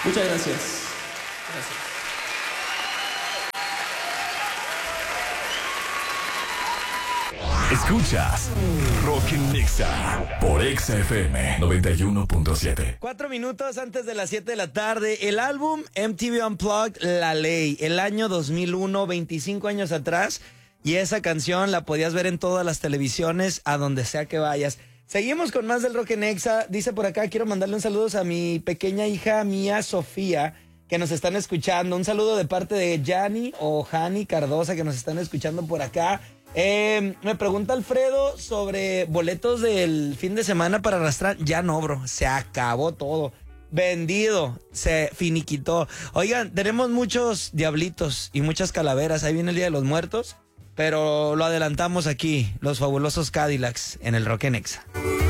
Muchas gracias. Gracias. Escuchas Rock en Nexa por Exa FM 91.7. 4 minutos antes de las 7 de la tarde. El álbum MTV Unplugged, La Ley, el año 2001, 25 años atrás. Y esa canción la podías ver en todas las televisiones, a donde sea que vayas. Seguimos con más del Rock en Exa. Dice por acá, quiero mandarle un saludo a mi pequeña hija mía, Sofía, que nos están escuchando. Un saludo de parte de Yanni o Jani Cardosa, que nos están escuchando por acá. Me pregunta Alfredo sobre boletos del fin de semana para arrastrar. Ya no, bro, se acabó todo. Vendido, se finiquitó. Oigan, tenemos muchos diablitos y muchas calaveras. Ahí viene el Día de los Muertos, pero lo adelantamos aquí, los fabulosos Cadillacs en el Rock en Exa.